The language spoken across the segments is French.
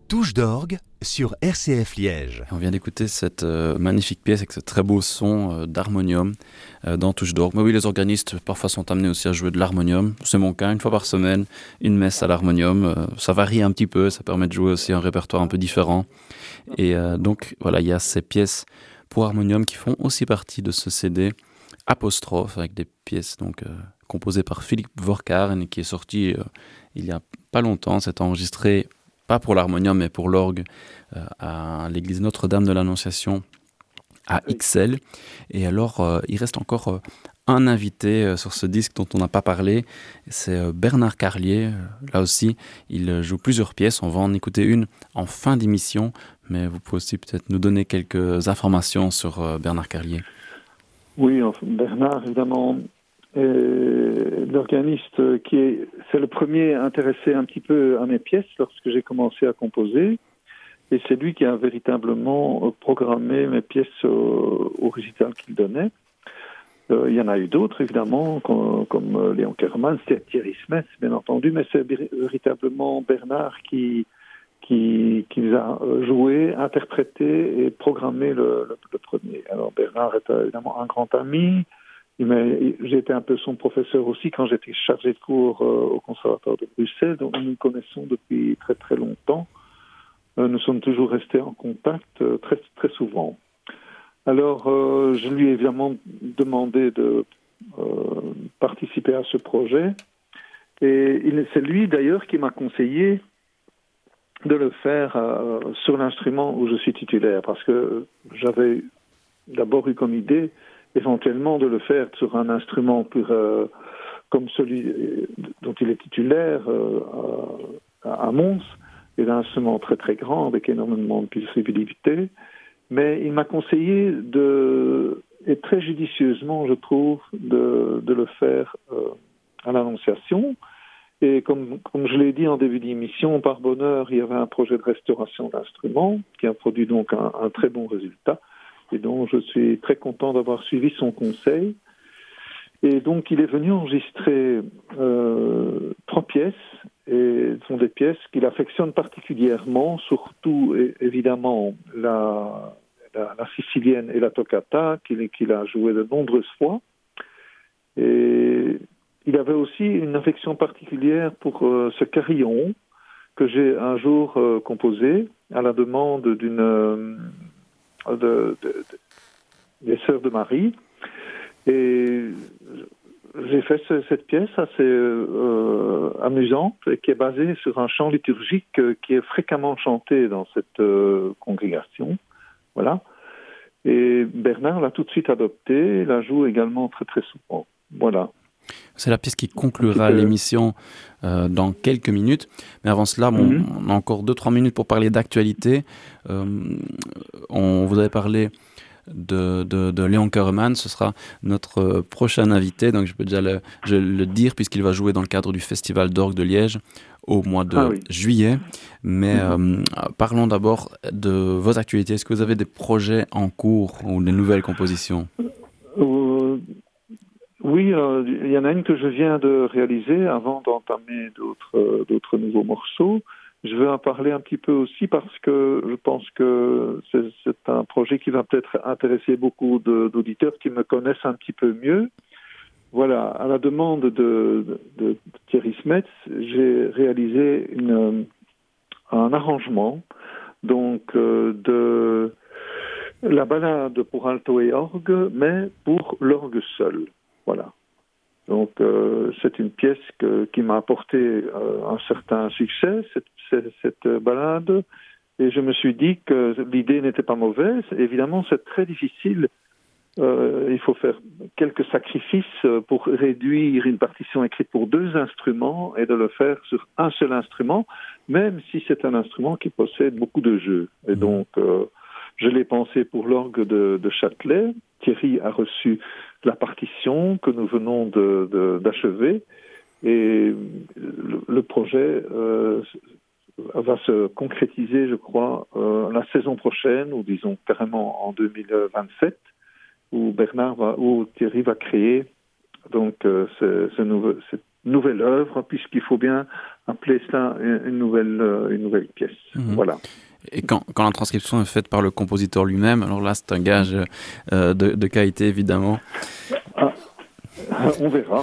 Touche d'orgue sur RCF Liège. On vient d'écouter cette magnifique pièce avec ce très beau son d'harmonium dans Touche d'orgue. Mais oui, les organistes parfois sont amenés aussi à jouer de l'harmonium. C'est mon cas, une fois par semaine, une messe à l'harmonium. Ça varie un petit peu, ça permet de jouer aussi un répertoire un peu différent. Et donc voilà, il y a ces pièces pour harmonium qui font aussi partie de ce CD Apostrophe, avec des pièces donc composées par Philippe Vorkaren et qui est sorti il y a pas longtemps. C'est enregistré pas pour l'harmonium, mais pour l'orgue, à l'église Notre-Dame de l'Annonciation, à Ixelles. Et alors, il reste encore un invité sur ce disque dont on n'a pas parlé, c'est Bernard Carlier. Là aussi, il joue plusieurs pièces, on va en écouter une en fin d'émission, mais vous pouvez aussi peut-être nous donner quelques informations sur Bernard Carlier. Oui, Bernard, évidemment, l'organiste c'est le premier intéressé un petit peu à mes pièces lorsque j'ai commencé à composer, et c'est lui qui a véritablement programmé mes pièces au récital qu'il donnait. Il y en a eu d'autres, évidemment, comme Léon Kerman, c'était Thierry Smets, bien entendu, mais c'est véritablement Bernard qui a joué, interprété et programmé le premier. Alors Bernard est évidemment un grand ami. J'ai été un peu son professeur aussi quand j'étais chargé de cours au Conservatoire de Bruxelles, donc nous nous connaissons depuis très très longtemps. Nous sommes toujours restés en contact très très souvent. Alors je lui ai évidemment demandé de participer à ce projet, et c'est lui d'ailleurs qui m'a conseillé de le faire sur l'instrument où je suis titulaire, parce que j'avais d'abord eu comme idée éventuellement de le faire sur un instrument plus comme celui dont il est titulaire à Mons, et un instrument très très grand avec énormément de possibilités, mais il m'a conseillé et très judicieusement je trouve de le faire à l'Annonciation. Et comme je l'ai dit en début d'émission, par bonheur, il y avait un projet de restauration d'instruments qui a produit donc un très bon résultat, et donc je suis très content d'avoir suivi son conseil. Et donc il est venu enregistrer 3 pièces, et ce sont des pièces qu'il affectionne particulièrement, surtout évidemment la sicilienne et la toccata qu'il a joué de nombreuses fois. Et il avait aussi une affection particulière pour ce carillon que j'ai un jour composé à la demande des Sœurs de Marie. Et j'ai fait cette pièce assez amusante, qui est basée sur un chant liturgique qui est fréquemment chanté dans cette congrégation. Voilà. Et Bernard l'a tout de suite adopté, la joue également très très souvent. Voilà. C'est la pièce qui conclura l'émission dans quelques minutes. Mais avant cela, on a encore 2-3 minutes pour parler d'actualité. On vous avait parlé de Léon Kerman, ce sera notre prochain invité. Donc je peux déjà le dire, puisqu'il va jouer dans le cadre du Festival d'orgue de Liège au mois de juillet. Mais parlons d'abord de vos actualités. Est-ce que vous avez des projets en cours ou des nouvelles compositions ? Oui, il y en a une que je viens de réaliser avant d'entamer d'autres nouveaux morceaux. Je vais en parler un petit peu aussi parce que je pense que c'est un projet qui va peut-être intéresser beaucoup d'auditeurs qui me connaissent un petit peu mieux. Voilà, à la demande de Thierry Smets, j'ai réalisé un arrangement donc de la ballade pour alto et orgue, mais pour l'orgue seul. Voilà. Donc, c'est une pièce qui m'a apporté un certain succès, cette ballade, et je me suis dit que l'idée n'était pas mauvaise. Évidemment, c'est très difficile. Il faut faire quelques sacrifices pour réduire une partition écrite pour 2 instruments et de le faire sur un seul instrument, même si c'est un instrument qui possède beaucoup de jeux. Et donc, je l'ai pensé pour l'orgue de Châtelet. Thierry a reçu la partition que nous venons d'achever, et le projet va se concrétiser, je crois, la saison prochaine, ou disons carrément en 2027, où Thierry va créer donc cette nouvelle œuvre, puisqu'il faut bien appeler ça une nouvelle pièce. Voilà. Et quand la transcription est faite par le compositeur lui-même, alors là, c'est un gage de qualité, évidemment. On verra.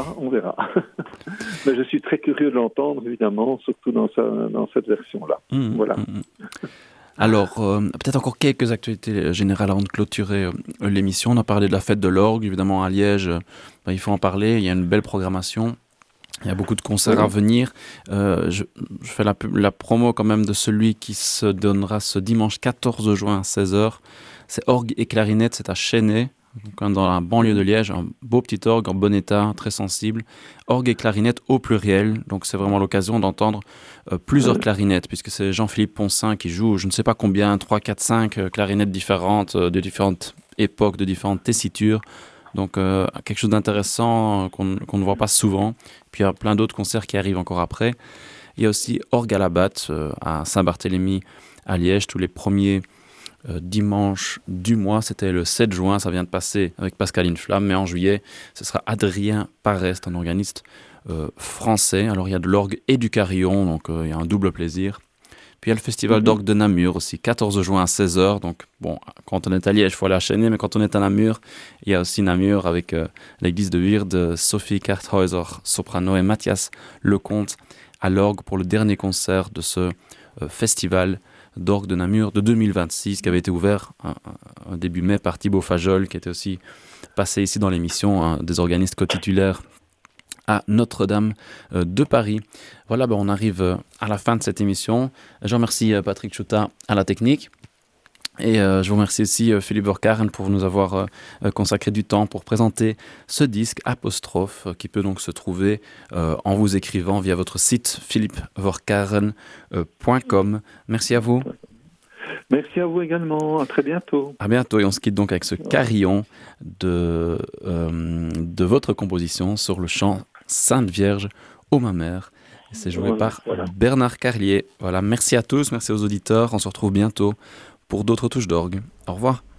Mais je suis très curieux de l'entendre, évidemment, surtout dans cette version-là. Voilà. Alors, peut-être encore quelques actualités générales avant de clôturer l'émission. On a parlé de la fête de l'orgue, évidemment, à Liège. Il faut en parler, il y a une belle programmation. Il y a beaucoup de concerts à venir. Je fais la promo quand même de celui qui se donnera ce dimanche 14 juin à 16h. C'est orgue et clarinette, c'est à Chênay, donc dans la banlieue de Liège. Un beau petit orgue en bon état, très sensible. Orgue et clarinette au pluriel, donc c'est vraiment l'occasion d'entendre plusieurs clarinettes, puisque c'est Jean-Philippe Poncin qui joue, je ne sais pas combien, 3, 4, 5 clarinettes différentes, de différentes époques, de différentes tessitures. Donc quelque chose d'intéressant qu'on ne voit pas souvent. Puis il y a plein d'autres concerts qui arrivent encore après. Il y a aussi Orgue à la batte à Saint-Barthélemy à Liège tous les premiers dimanches du mois. C'était le 7 juin, ça vient de passer avec Pascaline Flamme. Mais en juillet, ce sera Adrien Parest, un organiste français. Alors il y a de l'orgue et du carillon, donc il y a un double plaisir. Puis il y a le festival d'orgue de Namur aussi, 14 juin à 16h. Donc bon, quand on est à Liège, il faut aller à Chênay, mais quand on est à Namur, il y a aussi Namur avec l'église de Weerde, Sophie Karthäuser, soprano, et Mathias Lecomte à l'orgue pour le dernier concert de ce festival d'orgue de Namur de 2026 qui avait été ouvert un début mai par Thibaut Fajol, qui était aussi passé ici dans l'émission, un des organistes co-titulaires à Notre-Dame de Paris. Voilà, on arrive à la fin de cette émission. Je remercie Patrick Chouta à la technique. Et je vous remercie aussi Philippe Vorkaren pour nous avoir consacré du temps pour présenter ce disque Apostrophe qui peut donc se trouver en vous écrivant via votre site philippevorkaren.com. Merci à vous. Merci à vous également. À très bientôt. À bientôt. Et on se quitte donc avec ce carillon de votre composition sur le chant Sainte Vierge ô ma mère. C'est joué par Bernard Carlier. Voilà, merci à tous, merci aux auditeurs. On se retrouve bientôt pour d'autres touches d'orgue. Au revoir.